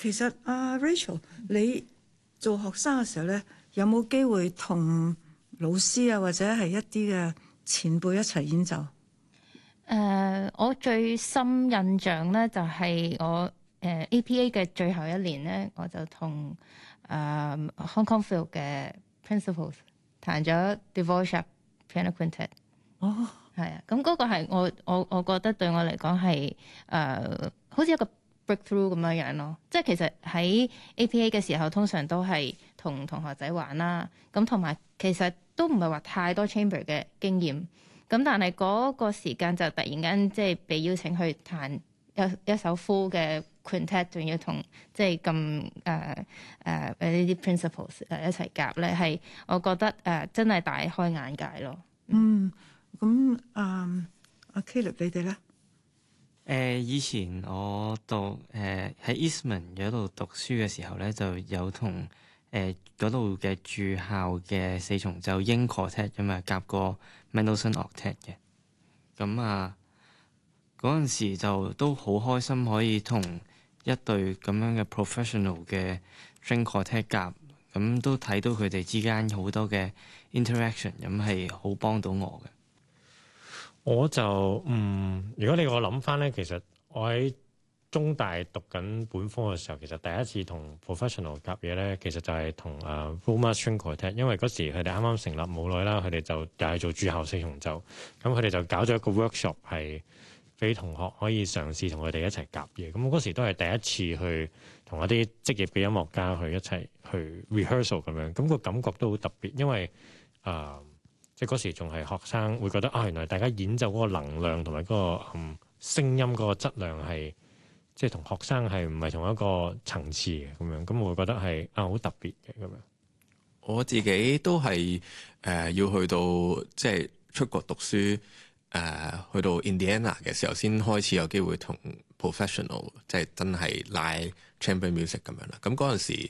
其實Rachel，你做學生嘅時候咧，有冇機會同老師啊或者係一啲嘅前輩一齊演奏？ 我最深印象咧就係我APA 嘅最後一年咧，我就同Hong Kong Phil 嘅 Principals 彈咗 Dvorak Piano Quintet。 哦， 係啊，咁嗰個係我覺得對我嚟講係好似一個 breakthrough 咁樣樣咯。即係其實喺 APA 嘅時候，通常都係同同學仔玩啦。咁同埋其實都唔係話太多 chamber 嘅經驗。咁但係嗰個時間就突然間即係被邀請去彈一首 full 嘅 quintet， 仲要同即係咁呢啲 principals 一齊夾咧，係我覺得真係大開眼界咯。 咁阿 Caleb 你哋咧？ 以前我讀喺 Eastman 嗰度讀書嘅時候咧，就有同嗰度嘅駐校嘅四重奏英 quartet 咁啊夾過 Mendelssohn Octet 嘅。咁嗰陣時就都好開心，可以同一隊咁樣嘅 professional 嘅 string quartet 夾，咁都睇到佢哋之間好多嘅 interaction，咁係好幫到我嘅。 我就如果你我諗翻咧，其實我喺中大讀緊本科嘅時候，其實第一次同 professional 夾嘢咧，其實就係同Roma String Quartet，因為嗰時佢哋啱啱成立冇耐啦，佢哋就又係做駐校四重奏，咁佢哋就搞咗一個 workshop 係俾同學可以嘗試同佢哋一齊夾嘢。咁嗰時都係第一次去同一啲職業嘅音樂家去一齊去 rehearsal 咁樣，咁個感覺都好特別，因為即係嗰時仲係學生，會覺得原來大家演奏嗰個能量同埋嗰個聲音嗰個質量係即係同學生係唔係同一個層次嘅咁樣，咁我會覺得係好特別嘅咁樣。 我自己都係要去到即係出國讀書去到 Indiana 嘅時候，先開始有機會同 professional 即係真係拉 chamber music 咁樣啦。咁嗰陣時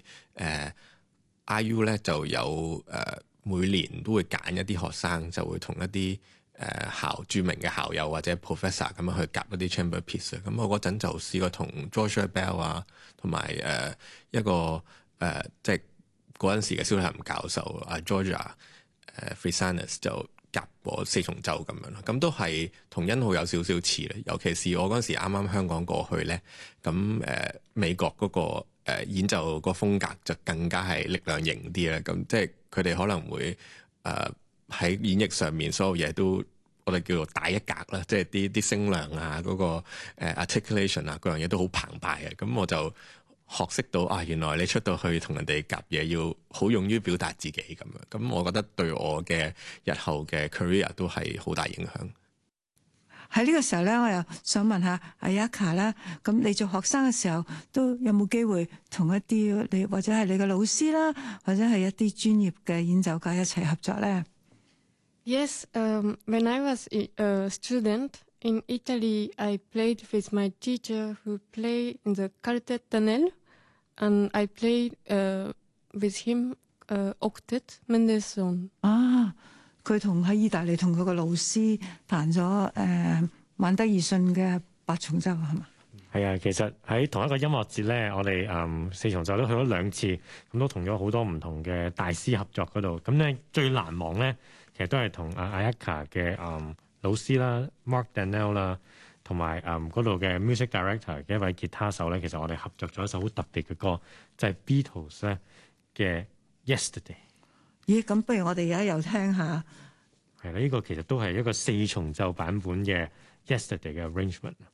IU 咧就有每年都會揀一啲學生，就會同一啲著名嘅校友或者 professor 咁樣去夾一啲 chamber piece。咁我嗰陣就試過同 Joshua Bell 啊，同埋一個即係嗰陣時嘅蕭立文教授Georgia Frisanis 就夾過四重奏咁樣咯。咁都係同殷浩有少少似咧，尤其是我嗰陣時啱啱香港過去咧，咁美國嗰個演奏個風格就更加係力量型啲啦。咁即係佢哋可能會喺演繹上面所有嘢都我哋叫做大一格啦，即係啲聲量啊，嗰個articulation 啊，嗰樣嘢都好澎湃嘅。咁我就學識到原來你出到去同人哋夾嘢要好勇於表達自己咁樣。咁我覺得對我嘅日後嘅 career 都係好大影響。 喺呢個時候咧，我又想問下Ayaka啦。咁你做學生嘅時候，都有冇機會同一啲你或者係你嘅老師啦，或者係一啲專業嘅演奏家一齊合作咧？ Yes, when I was a student in Italy, I played with my teacher who played in the Quartet Tunnel, and I played with him octet Mendelssohn. 佢喺意大利同佢個老師彈咗曼德爾遜嘅八重奏係嘛？ 係啊，其實喺同一個音樂節咧，我哋四重奏都去咗2次，咁都同咗好多唔同嘅大師合作嗰度。咁咧最難忘咧，其實都係同Ayaka 嘅老師啦 ，Mark Donnell 啦，同埋嗰度嘅 music director 嘅一位吉他手咧，其實我哋合作咗一首好特別嘅歌，就係 Beatles 咧嘅 Yesterday。 咦，咁不如我哋而家又聽下。 係啦，呢個其實都係一個四重奏版本嘅 Yesterday 嘅 arrangement。